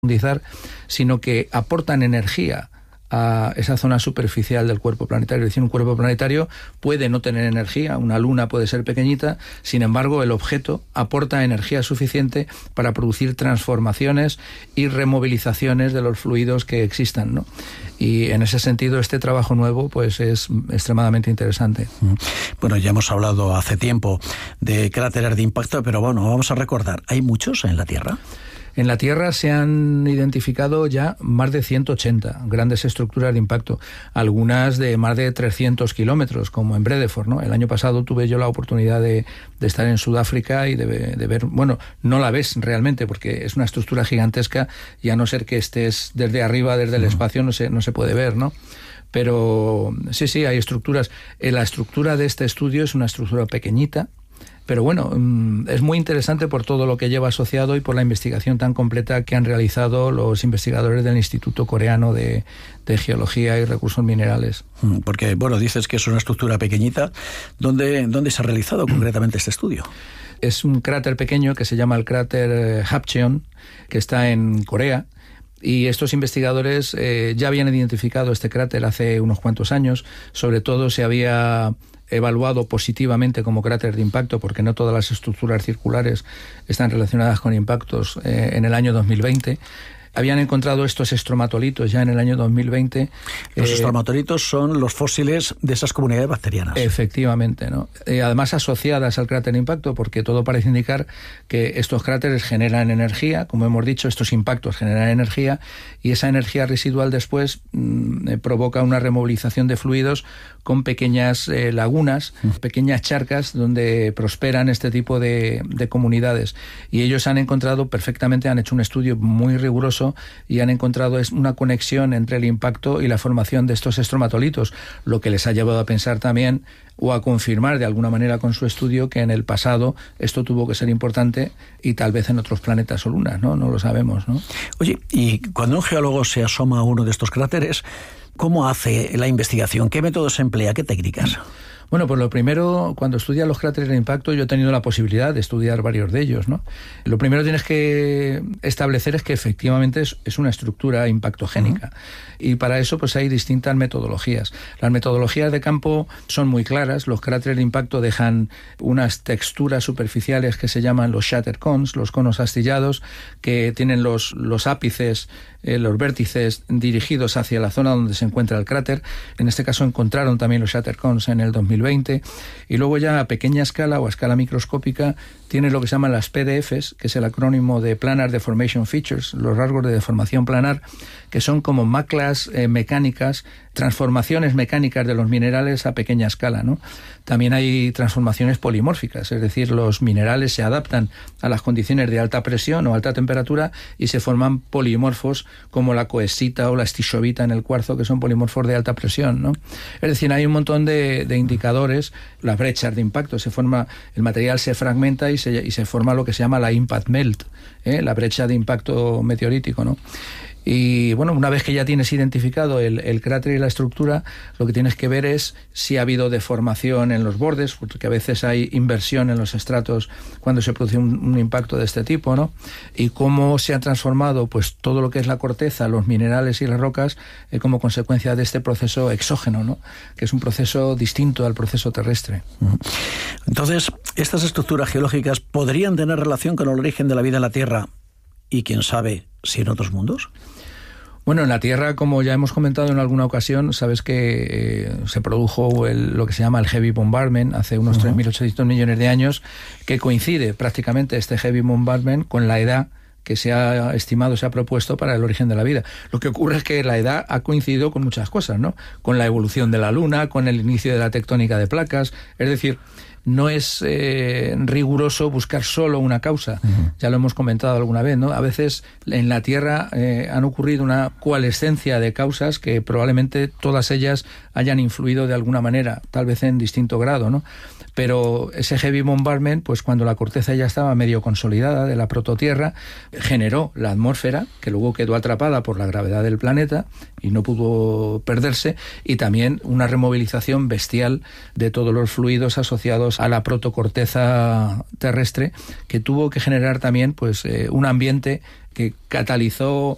profundizar, sino que aportan energía a esa zona superficial del cuerpo planetario. Es decir, un cuerpo planetario puede no tener energía, una luna puede ser pequeñita, sin embargo el objeto aporta energía suficiente para producir transformaciones y removilizaciones de los fluidos que existan, ¿no? Y en ese sentido este trabajo nuevo pues es extremadamente interesante. Bueno, ya hemos hablado hace tiempo de cráteres de impacto, pero bueno, vamos a recordar, ¿hay muchos en la Tierra? En la Tierra se han identificado ya más de 180 grandes estructuras de impacto, algunas de más de 300 kilómetros, como en Bredeford, ¿no? El año pasado tuve yo la oportunidad de estar en Sudáfrica y de ver, bueno, no la ves realmente porque es una estructura gigantesca y a no ser que estés desde arriba, desde el espacio, no se puede ver, ¿no? Pero sí, hay estructuras. La estructura de este estudio es una estructura pequeñita, pero bueno, es muy interesante por todo lo que lleva asociado y por la investigación tan completa que han realizado los investigadores del Instituto Coreano de Geología y Recursos Minerales. Porque, bueno, dices que es una estructura pequeñita. ¿Dónde se ha realizado concretamente este estudio? Es un cráter pequeño que se llama el cráter Hapcheon, que está en Corea. Y estos investigadores ya habían identificado este cráter hace unos cuantos años. Sobre todo se había evaluado positivamente como cráter de impacto, porque no todas las estructuras circulares están relacionadas con impactos, en el año 2020. Habían encontrado estos estromatolitos ya en el año 2020. Los estromatolitos son los fósiles de esas comunidades bacterianas. Efectivamente, ¿no? Además asociadas al cráter de impacto, porque todo parece indicar que estos cráteres generan energía, como hemos dicho, estos impactos generan energía, y esa energía residual después provoca una removilización de fluidos con pequeñas lagunas, pequeñas charcas donde prosperan este tipo de comunidades. Y ellos han encontrado perfectamente, han hecho un estudio muy riguroso y han encontrado una conexión entre el impacto y la formación de estos estromatolitos, lo que les ha llevado a pensar también o a confirmar de alguna manera con su estudio que en el pasado esto tuvo que ser importante y tal vez en otros planetas o lunas, ¿no? No lo sabemos, ¿no? Oye, y cuando un geólogo se asoma a uno de estos cráteres, ¿cómo hace la investigación? ¿Qué métodos emplea? ¿Qué técnicas? Bueno, pues lo primero, cuando estudias los cráteres de impacto, yo he tenido la posibilidad de estudiar varios de ellos, ¿no? Lo primero que tienes que establecer es que efectivamente es una estructura impactogénica. Y para eso pues hay distintas metodologías. Las metodologías de campo son muy claras. Los cráteres de impacto dejan unas texturas superficiales que se llaman los shatter cones, los conos astillados, que tienen los ápices, los vértices dirigidos hacia la zona donde se encuentra el cráter. En este caso encontraron también los shatter cones en el 2020. Y luego ya a pequeña escala o a escala microscópica tiene lo que se llaman las PDFs, que es el acrónimo de Planar Deformation Features, los rasgos de deformación planar, que son como maclas mecánicas, transformaciones mecánicas de los minerales a pequeña escala, ¿no? También hay transformaciones polimórficas, es decir, los minerales se adaptan a las condiciones de alta presión o alta temperatura y se forman polimorfos como la coesita o la stishovita en el cuarzo, que son polimorfos de alta presión, ¿no? Es decir, hay un montón de indicadores, las brechas de impacto, el material se fragmenta y se forma lo que se llama la impact melt, la brecha de impacto meteorítico, ¿no? Y bueno, una vez que ya tienes identificado el cráter y la estructura, lo que tienes que ver es si ha habido deformación en los bordes, porque a veces hay inversión en los estratos cuando se produce un impacto de este tipo, ¿no? Y cómo se ha transformado pues todo lo que es la corteza, los minerales y las rocas como consecuencia de este proceso exógeno, ¿no? Que es un proceso distinto al proceso terrestre. Entonces, estas estructuras geológicas podrían tener relación con el origen de la vida en la Tierra y, quién sabe, si en otros mundos. Bueno, en la Tierra, como ya hemos comentado en alguna ocasión, sabes que se produjo lo que se llama el heavy bombardment hace unos 3.800 millones de años, que coincide prácticamente este heavy bombardment con la edad que se ha estimado, se ha propuesto para el origen de la vida. Lo que ocurre es que la edad ha coincidido con muchas cosas, ¿no? Con la evolución de la Luna, con el inicio de la tectónica de placas, es decir, no es riguroso buscar solo una causa. Ya lo hemos comentado alguna vez, ¿no? A veces en la Tierra han ocurrido una coalescencia de causas que probablemente todas ellas hayan influido de alguna manera, tal vez en distinto grado, ¿no? Pero ese heavy bombardment, pues cuando la corteza ya estaba medio consolidada de la prototierra, generó la atmósfera, que luego quedó atrapada por la gravedad del planeta y no pudo perderse, y también una removilización bestial de todos los fluidos asociados a la protocorteza terrestre, que tuvo que generar también pues un ambiente que catalizó